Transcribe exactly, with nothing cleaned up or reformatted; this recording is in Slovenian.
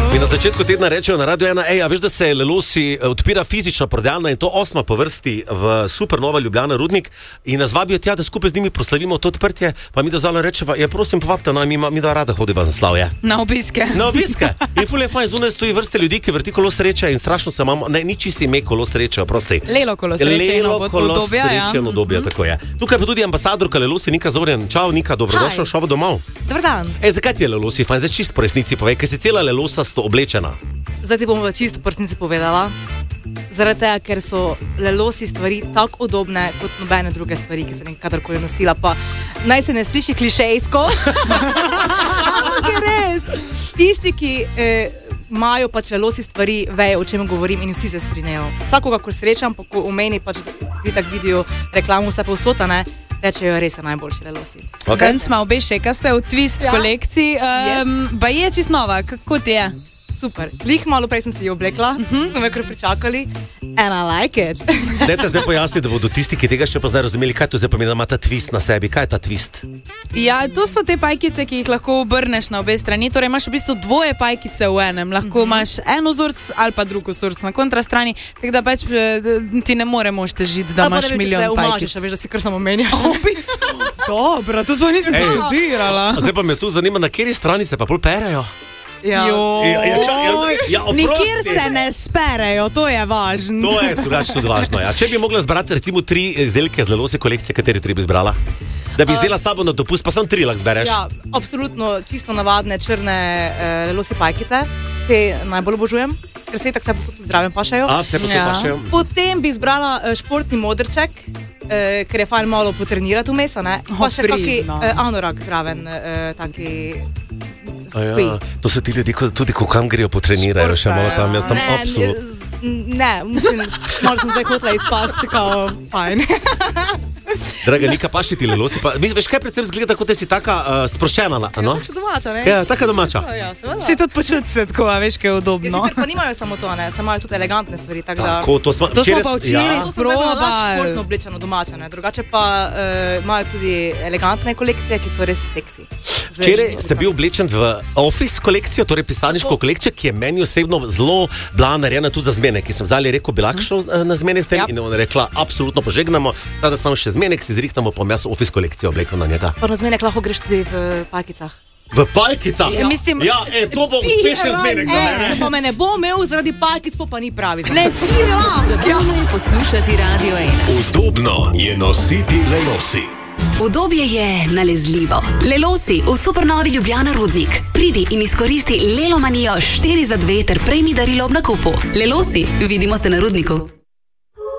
Mi na začetku tedna rečejo na Radio ena, ej, a veš, da se Lelosi odpira fizična prodajalna in to osma po vrsti v Supernova Ljubljana Rudnik in nas vabijo tja, da skupaj z njimi proslavimo to odprtje, pa mi da zalo rečeva, ja prosim, povabite, no, mi, mi da rada hodiva na slavje. Na obiske. Na obiske. In ful je fajn, zunaj stoji vrste ljudi, ki vrti kolo sreče in strašno se imamo, ne, niči si ime kolo sreče, prosti. Lelo kolo sreče in obdobja, ja. Obdobja, tako je. Tukaj pa tudi ambasadorka Lelosi, Nika Zorjan. Čau, Nika, dobrodošla, šova domov. Dobar dan. Ej, zakaj ti je Lelosi fajn? Zdaj čisto po resnici povej, ker si cela Lelosasto oblečena. Zdaj ti bom v čisto po resnici povedala. Zaradi tega, ker so Lelosi stvari tako udobne kot nobene druge stvari, ki sem kadarkoli nosila. Pa naj se ne sliši klišejsko. Res. Tisti, ki imajo eh, pač Lelosi stvari, vejo, o čem govorim in vsi se strinjajo. Vsakoga, ko srečam, pa ko omeni, pač vi tak vidijo reklamu vse povsod, ne, rečejo, res je najboljši Lelosi. Okay. Danes smo obe šekaste v Twist ja. kolekciji. Um, yes. Ba je čist nova, kako ti je? Super. Lih malo prej sem si jo oblekla, uh-huh. smo jo kar pričakali. And I like it. Dajte zdaj pojasniti, da bodo tisti, ki tega še pa zdaj razumeli, kaj to zdaj pomeni, da ima ta twist na sebi. Kaj je ta twist? Ja, to so te pajkice, ki jih lahko obrneš na obe strani. Torej imaš v bistvu dvoje pajkice v enem. Lahko uh-huh. imaš eno vzorc ali pa drugo vzorc na kontrastrani, tako da pač ti ne moremo težiti, da imaš milijon pajkic. Ali pa da veš, da si kar samo menjaš. Dobro, to sploh nisem študirala. Zdaj pa me tu zanima, na kateri strani se pa bolj perejo. Ja. Ja, ja, ča, ja, ja, nikjer se ne sperejo, to je važno. To je tudi, tudi važno. Ja. Če bi mogla zbrati recimo tri izdelke z Lelosi kolekcije, kateri tri bi zbrala? Da bi vzela sabo na dopust, pa samo tri lahko zbereš. Ja, absolutno čisto navadne črne uh, Lelosi pajkice, te najbolj obožujem, ker se tako vse zdravim pašajo. A, vse posebej ja. pašajo. Potem bi zbrala uh, športni modrček, uh, ker je fajn malo potrenirati vmes, ne? Pa še kaki uh, anorak zraven, uh, taki... Ja, to so ti ljudi, tudi ko kam grejo potrenirajo, še malo tam, jaz tam ne, absolutno. Ne, mislim, malo sem zdaj hotela izpasti, kao fajn. Draga Nika, paši ti Lelosi, pa mislim, veš kaj predvsem zgleda, kot da si taka uh, sproščena, no? Ja, tako še domača, ne? Ja, taka domača. Ja, ja, si tudi počuti se tako, veš, kaj je udobno. Ja, sicer pa nimajo samo to, ne, samo imajo tudi elegantne stvari, tako da... Tako, to smo, to smo pa včeraj ja. sprobali. Športno oblečeno domača, ne, drugače pa uh, imajo tudi elegantne kolekcije, ki so res seksi. Včeraj sem bil oblečen v Office kolekcijo, torej pisarniško oh. kolekcijo, ki je meni osebno zelo bila narejena tu za zmenek, ki sem zdaj rekel, bi lahko šel na zmenek s tem, yep. in ona rekla, absolutno požegnamo, da samo še zmenek si zrihtamo, pa jaz Office kolekcijo oblekel na njega. Pa na zmenek lahko greš tudi v pajkicah. V pajkicah? Ja, mislim, ja e, to bo uspešen zmenek za mene. Če pa me ne bo imel zaradi pajkic, pa ni pravi. Ne, ti lahko. Zabavno je poslušati Radio ena. Udobno je nositi Lelosi. Udobje je nalezljivo. Lelosi v Supernovi Ljubljana Rudnik. Pridi in izkoristi Lelomanijo štiri za dve ter prejmi darilo ob nakupu. Lelosi, vidimo se na Rudniku.